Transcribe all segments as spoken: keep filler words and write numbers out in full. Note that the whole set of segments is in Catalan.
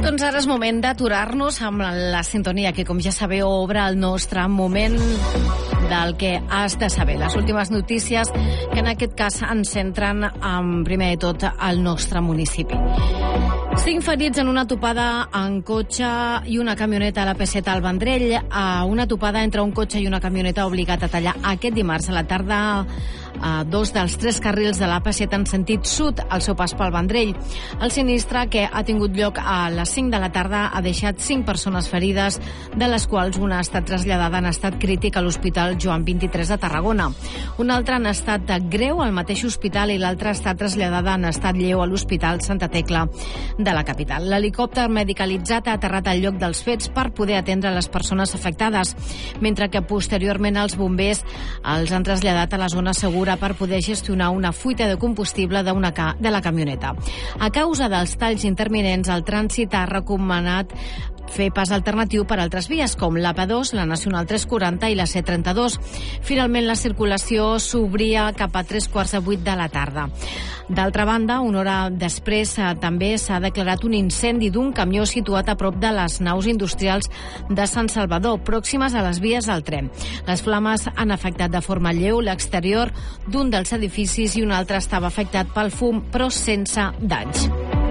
Doncs ara és moment d'aturar-nos amb la sintonia que, com ja sabeu, obre el nostre moment del que has de saber. Les últimes notícies que en aquest cas ens centren en, primer de tot, al nostre municipi. Cinc ferits en una topada en cotxe i una camioneta a la P set al Vendrell. A una topada entre un cotxe i una camioneta obligat a tallar aquest dimarts a la tarda a dos dels tres carrils de la P set en sentit sud al seu pas pel Vendrell. El sinistre, que ha tingut lloc a les cinc de la tarda, ha deixat cinc persones ferides, de les quals una ha estat traslladada en estat crític a l'Hospital Joan vint-i-tres de Tarragona. Una altra en estat greu al mateix hospital i l'altra ha estat traslladada en estat lleu a l'Hospital Santa Tecla de la capital. L'helicòpter medicalitzat ha aterrat al lloc dels fets per poder atendre les persones afectades, mentre que posteriorment els bombers els han traslladat a la zona segura per poder gestionar una fuita de combustible d'una ca de la camioneta. A causa dels talls interminents, el trànsit ha recomanat fer pas alternatiu per altres vies, com l'A P dos, la Nacional tres quaranta i la C trenta-dos. Finalment, la circulació s'obria cap a tres quarts de vuit de la tarda. D'altra banda, una hora després eh, també s'ha declarat un incendi d'un camió situat a prop de les naus industrials de Sant Salvador, pròximes a les vies del tren. Les flames han afectat de forma lleu l'exterior d'un dels edificis i un altre estava afectat pel fum, però sense danys.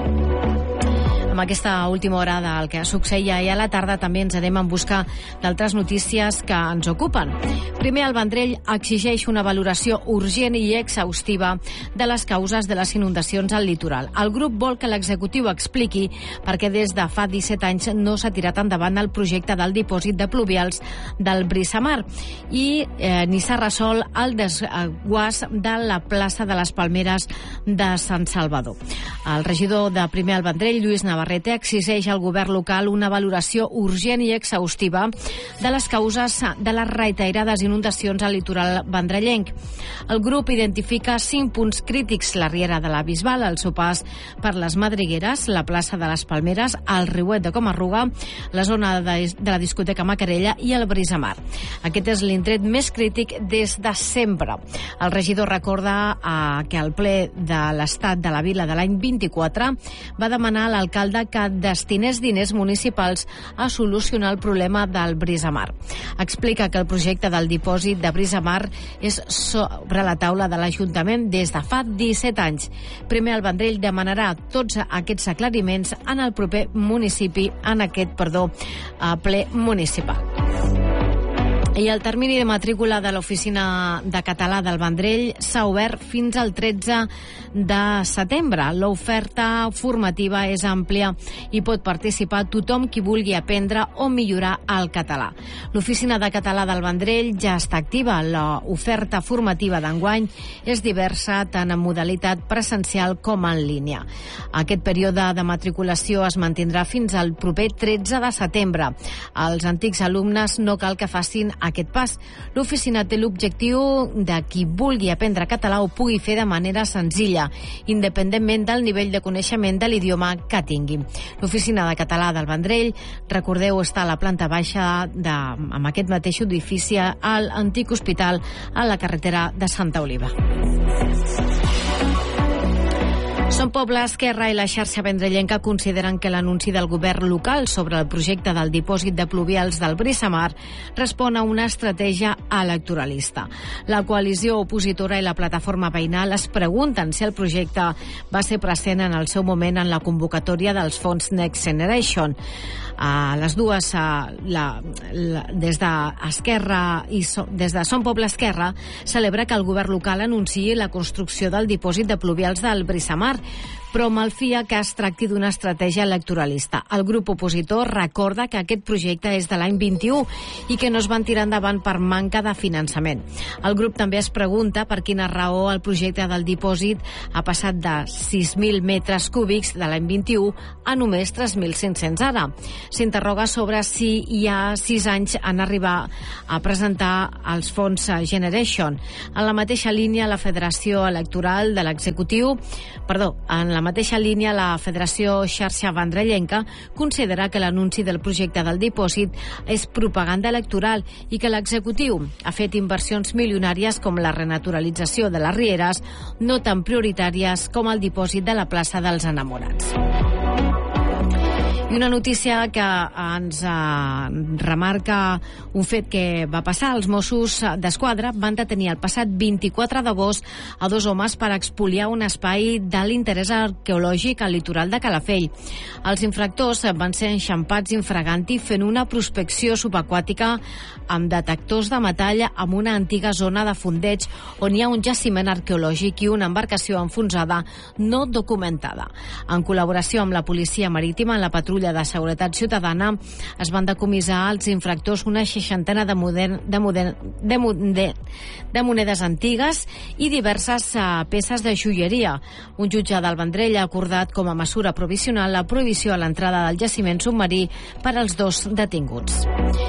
Amb aquesta última hora del que succeïa ahir a la tarda també ens anem en busca d'altres notícies que ens ocupen. Primer, el Vendrell exigeix una valoració urgent i exhaustiva de les causes de les inundacions al litoral. El grup vol que l'executiu expliqui perquè des de fa disset anys no s'ha tirat endavant el projecte del dipòsit de pluvials del Brisamar i eh, ni s'ha resolt el desguàs de la plaça de les Palmeres de Sant Salvador. El regidor de Primer al Vendrell, Lluís Navarrete, exigeix al govern local una valoració urgent i exhaustiva de les causes de les reiterades inundacions al litoral vendrellenc. El grup identifica cinc punts crítics: la riera de la Bisbal, el seu pas per les Madrigueres, la plaça de les Palmeres, el riuet de Comarruga, la zona de, de la discoteca Macarella i el Brisamar. Aquest és l'indret més crític des de sempre. El regidor recorda eh, que al ple de l'Estat de la Vila de l'any vint-i-quatre va demanar a l'alcalde que destinés diners municipals a solucionar el problema del Brisamar. Explica que el projecte del dipòsit de Brisamar és sobre la taula de l'Ajuntament des de fa disset anys. Primer, el Vendrell demanarà tots aquests aclariments en el proper municipi, en aquest, perdó, ple municipal. I el termini de matrícula de l'Oficina de Català del Vendrell s'ha obert fins al tretze de setembre. L'oferta formativa és àmplia i pot participar tothom qui vulgui aprendre o millorar el català. L'Oficina de Català del Vendrell ja està activa. L'oferta formativa d'enguany és diversa tant en modalitat presencial com en línia. Aquest període de matriculació es mantindrà fins al proper tretze de setembre. Els antics alumnes no cal que facin aquest pas. L'oficina té l'objectiu de qui vulgui aprendre català ho pugui fer de manera senzilla, independentment del nivell de coneixement de l'idioma que tingui. L'Oficina de Català del Vendrell, recordeu, està a la planta baixa de, amb aquest mateix edifici al antic hospital a la carretera de Santa Oliva. Som Poble, Esquerra i la xarxa vendrellenca consideren que l'anunci del govern local sobre el projecte del dipòsit de pluvials del Brisamar respon a una estratègia electoralista. La coalició opositora i la plataforma veïnal es pregunten si el projecte va ser present en el seu moment en la convocatòria dels fons Next Generation. A les dues, a la, la, des d'Esquerra i so, des de Som Poble Esquerra, celebra que el govern local anunciï la construcció del dipòsit de pluvials del Brisamar, però malfia que es tracti d'una estratègia electoralista. El grup opositor recorda que aquest projecte és de l'any vint-i-u i que no es van tirar endavant per manca de finançament. El grup també es pregunta per quina raó el projecte del dipòsit ha passat de sis mil metres cúbics de l'any vint-i-u a només tres mil cinc-cents ara. S'interroga sobre si hi ha sis anys en arribar a presentar els fons Generation. En la mateixa línia, la Federació Electoral de l'Executiu, perdó, en la mateixa línia, la Federació Xarxa Vendrellenca considera que l'anunci del projecte del dipòsit és propaganda electoral i que l'executiu ha fet inversions milionàries com la renaturalització de les rieres, no tan prioritàries com el dipòsit de la plaça dels Enamorats. I una notícia que ens eh, remarca un fet que va passar. Els Mossos d'Esquadra van detenir el passat vint-i-quatre d'agost a dos homes per expoliar un espai de l'interès arqueològic al litoral de Calafell. Els infractors van ser enxampats infraganti fent una prospecció subaquàtica amb detectors de metall en una antiga zona de fondeig on hi ha un jaciment arqueològic i una embarcació enfonsada no documentada. En col·laboració amb la policia marítima, en la patrulla de seguretat ciutadana es van decomissar als infractors una seixantena de, modern, de, modern, de, de, de monedes antigues i diverses uh, peces de joieria. Un jutge del Vendrell ha acordat com a mesura provisional la prohibició a l'entrada del jaciment submarí per als dos detinguts.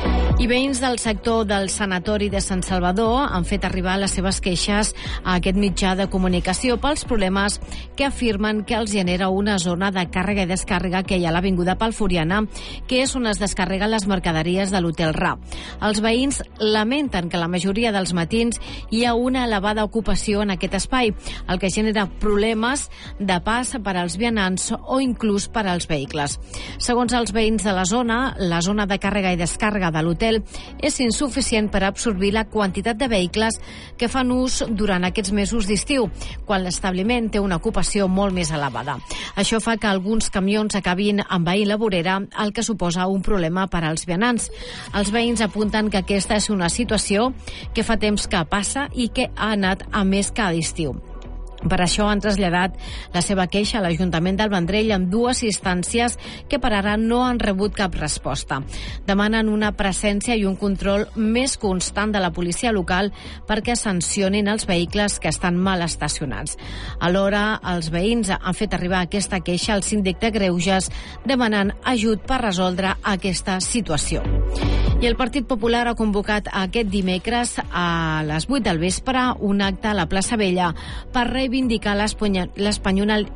I veïns del sector del sanatori de Sant Salvador han fet arribar les seves queixes a aquest mitjà de comunicació pels problemes que afirmen que els genera una zona de càrrega i descàrrega que hi ha a l'Avinguda Palfuriana, que és on es descarreguen les mercaderies de l'Hotel Ra. Els veïns lamenten que la majoria dels matins hi ha una elevada ocupació en aquest espai, el que genera problemes de pas per als vianants o inclús per als vehicles. Segons els veïns de la zona, la zona de càrrega i descàrrega de l'hotel és insuficient per absorbir la quantitat de vehicles que fan ús durant aquests mesos d'estiu, quan l'establiment té una ocupació molt més elevada. Això fa que alguns camions acabin envaint la vorera, el que suposa un problema per als vianants. Els veïns apunten que aquesta és una situació que fa temps que passa i que ha anat a més cada estiu. Per això han traslladat la seva queixa a l'Ajuntament del Vendrell amb dues instàncies que per ara no han rebut cap resposta. Demanen una presència i un control més constant de la policia local perquè sancionin els vehicles que estan mal estacionats. Alhora, els veïns han fet arribar aquesta queixa al síndic de Greuges demanant ajut per resoldre aquesta situació. I el Partit Popular ha convocat aquest dimecres a les vuit del vespre un acte a la plaça Vella per reivindicar l'espanyol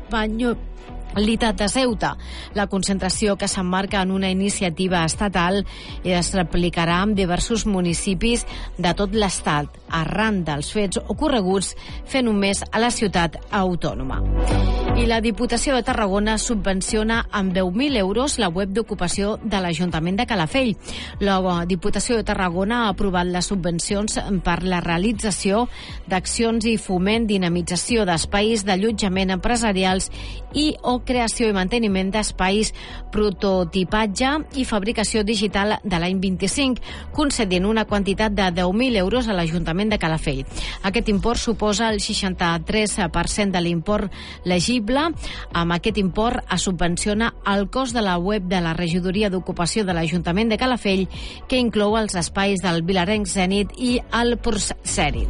de Ceuta. La concentració, que s'emmarca en una iniciativa estatal, es replicarà en diversos municipis de tot l'estat, arran dels fets ocorreguts fent un mes a la ciutat autònoma. I la Diputació de Tarragona subvenciona amb deu mil euros la web d'ocupació de l'Ajuntament de Calafell. La Diputació de Tarragona ha aprovat les subvencions per la realització d'accions i foment dinamització d'espais d'allotjament empresarials i o creació i manteniment d'espais, prototipatge i fabricació digital de l'any vint-i-cinc, concedint una quantitat de deu mil euros a l'Ajuntament de Calafell. Aquest import suposa el seixanta-tres per cent de l'import legible. Amb aquest import es subvenciona el cost de la web de la Regidoria d'Ocupació de l'Ajuntament de Calafell, que inclou els espais del Vilarenc Zenit i el Porcèrit.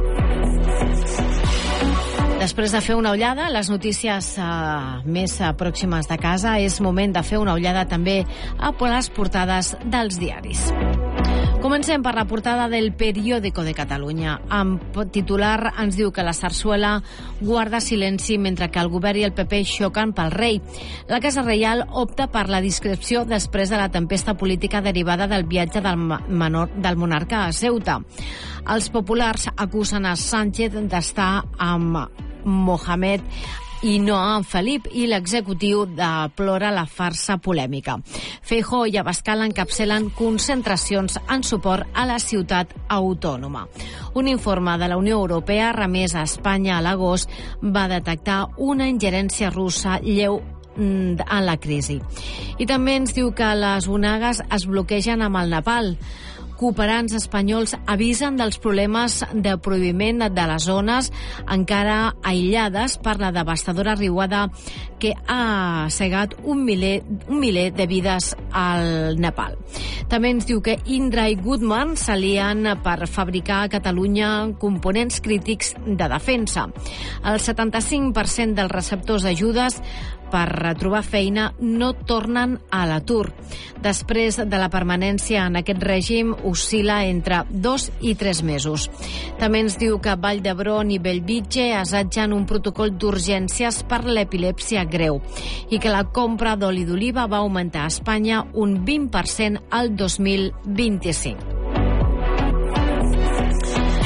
Després de fer una ullada a les notícies eh, més eh, pròximes de casa, és moment de fer una ullada també a les portades dels diaris. Comencem per la portada del Periódico de Catalunya. Amb titular ens diu que la Sarsuela guarda silenci mentre que el govern i el P P xoquen pel rei. La Casa Reial opta per la discreció després de la tempesta política derivada del viatge del, menor, del monarca a Ceuta. Els populars acusen a Sánchez d'estar amb Mohamed i no amb Felip, i l'executiu deplora la farsa polèmica. Feijóo i Abascal encapçalen concentracions en suport a la ciutat autònoma. Un informe de la Unió Europea remès a Espanya a l'agost va detectar una ingerència russa lleu en la crisi. I també ens diu que les onagues es bloquegen amb el Nepal. Cooperants espanyols avisen dels problemes de prohibiment de les zones encara aïllades per la devastadora riuada que ha cegat un miler, un miler de vides al Nepal. També ens diu que Indra i Goodman s'alien per fabricar a Catalunya components crítics de defensa. El setanta-cinc per cent dels receptors d'ajudes per retrobar feina no tornen a l'atur. Després de la permanència en aquest règim oscil·la entre dos i tres mesos. També ens diu que Vall d'Hebron i Bellvitge assatgen un protocol d'urgències per l'epilèpsia greu i que la compra d'oli d'oliva va augmentar a Espanya un vint per cent al dos mil vint-i-cinc.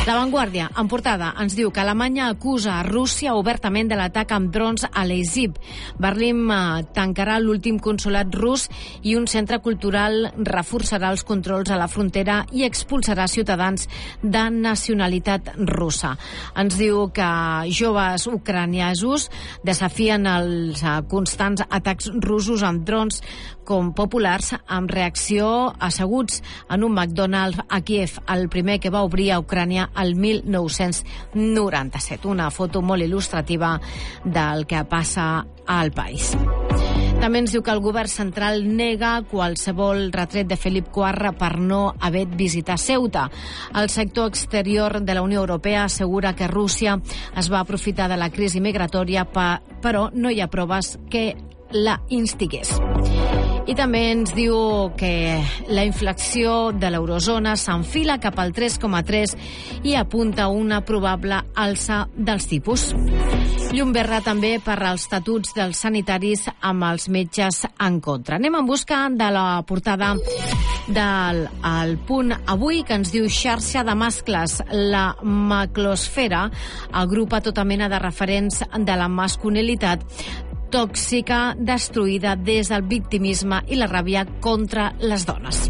La Vanguardia, en portada, ens diu que Alemanya acusa a Rússia obertament de l'atac amb drons a l'Eizib. Berlín eh, tancarà l'últim consolat rus i un centre cultural reforçarà els controls a la frontera i expulsarà ciutadans de nacionalitat russa. Ens diu que joves ucraniesos desafien els eh, constants atacs russos amb drons com populars amb reacció asseguts en un McDonald's a Kiev, el primer que va obrir a Ucrània el mil nou-cents noranta-set. Una foto molt il·lustrativa del que passa al país. També ens diu que el govern central nega qualsevol retret de Felip quart per no haver visitat Ceuta. El sector exterior de la Unió Europea assegura que Rússia es va aprofitar de la crisi migratòria, però no hi ha proves que la instigués. I també ens diu que la inflació de l'eurozona s'enfila cap al tres coma tres i apunta a una probable alça dels tipus. Llum verda també per als estatuts dels sanitaris amb els metges en contra. Anem en busca de la portada del el Punt avui, que ens diu xarxa de mascles. La maclosfera agrupa tota mena de referents de la masculinitat tòxica destruïda des del victimisme i la ràbia contra les dones.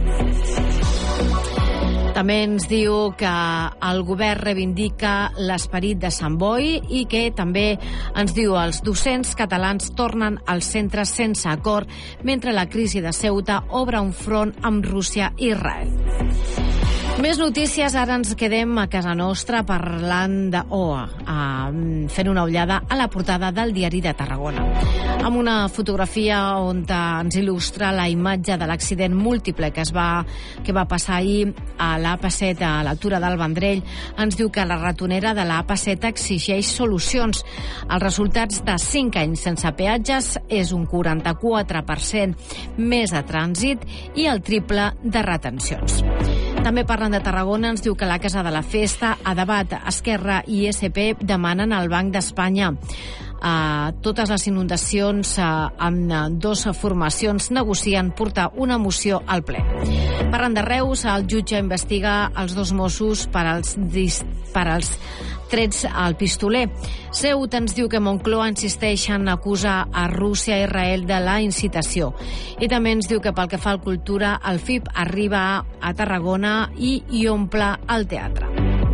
També ens diu que el govern reivindica l'esperit de Sant Boi i que també ens diu els docents catalans tornen als centres sense acord mentre la crisi de Ceuta obre un front amb Rússia i Israel. Més notícies, ara ens quedem a casa nostra parlant de... o oh, uh, fent una ullada a la portada del Diari de Tarragona, amb una fotografia on ens il·lustra la imatge de l'accident múltiple que es va, que va passar ahir a l'A P set a l'altura del Vendrell. Ens diu que la ratonera de l'A P set exigeix solucions. Els resultats de cinc anys sense peatges és un quaranta-quatre per cent més de trànsit i el triple de retencions. També parlen de Tarragona, ens diu que la Casa de la Festa a debat, Esquerra i S P demanen al Banc d'Espanya Uh, totes les inundacions uh, amb uh, dos formacions negocien portar una moció al ple. Parlant de Reus, el jutge investiga els dos Mossos per als, dis, per als trets al pistoler. Ceuta ens diu que Moncloa insisteix en acusar a Rússia i Israel de la incitació. I també ens diu que pel que fa a cultura, el F I P arriba a Tarragona i hi omple el teatre.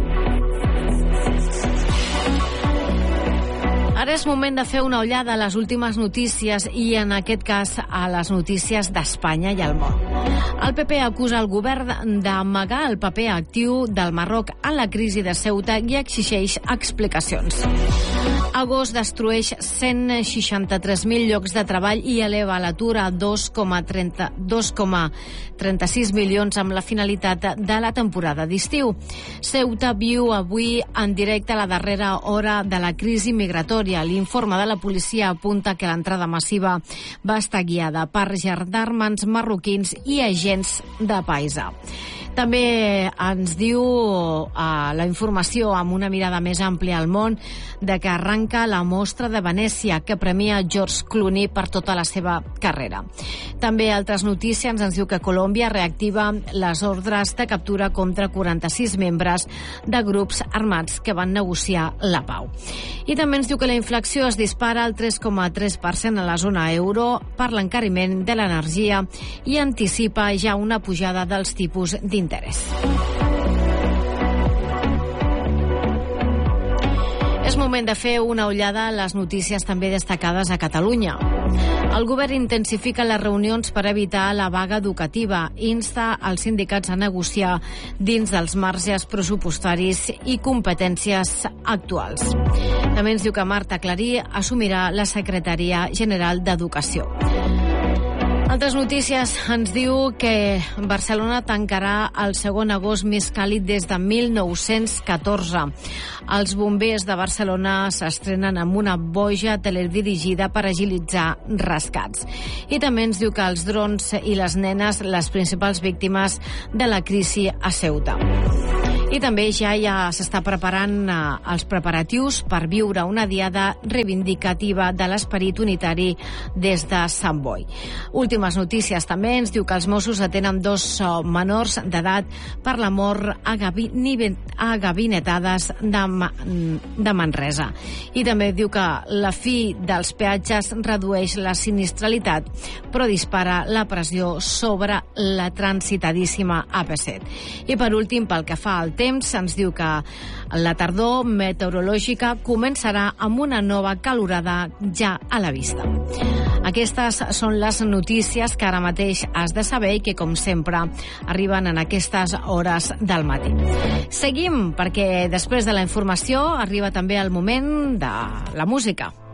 Ara és moment de fer una ullada a les últimes notícies i, en aquest cas, a les notícies d'Espanya i el món. El P P acusa el govern d'amagar el paper actiu del Marroc en la crisi de Ceuta i exigeix explicacions. Agost destrueix cent seixanta-tres mil llocs de treball i eleva l'atur a dos coma trenta-sis milions amb la finalitat de la temporada d'estiu. Ceuta viu avui en directe la darrera hora de la crisi migratòria. L'informe de la policia apunta que l'entrada massiva va estar guiada per gendarmes marroquins i agents de paisa. També ens diu uh, la informació amb una mirada més àmplia al món de que arranca la mostra de Venècia que premia George Clooney per tota la seva carrera. També altres notícies ens diu que Colòmbia reactiva les ordres de captura contra quaranta-sis membres de grups armats que van negociar la pau. I també ens diu que la inflació es dispara al tres coma tres per cent a la zona euro per l'encariment de l'energia i anticipa ja una pujada dels tipus d'interès. Interès. És moment de fer una ullada a les notícies també destacades a Catalunya. El govern intensifica les reunions per evitar la vaga educativa, insta els sindicats a negociar dins dels marges pressupostaris i competències actuals. També ens diu que Marta Clarí assumirà la Secretaria General d'Educació. Altres notícies ens diu que Barcelona tancarà el segon agost més càlid des de mil nou-cents catorze. Els bombers de Barcelona s'estrenen amb una boja teledirigida per agilitzar rescats. I també ens diu que els drons i les nenes, les principals víctimes de la crisi a Ceuta. I també ja ja s'està preparant eh, els preparatius per viure una diada reivindicativa de l'esperit unitari des de Sant Boi. Últimes notícies també ens diu que els Mossos atenen dos eh, menors d'edat per la mort a, gabi, a gabinetades de, Ma, de Manresa. I també diu que la fi dels peatges redueix la sinistralitat, però dispara la pressió sobre la transitadíssima A P set. I per últim, pel que fa al temps, ens diu que la tardor meteorològica començarà amb una nova calorada ja a la vista. Aquestes són les notícies que ara mateix has de saber i que, com sempre, arriben en aquestes hores del matí. Seguim, perquè després de la informació arriba també el moment de la música.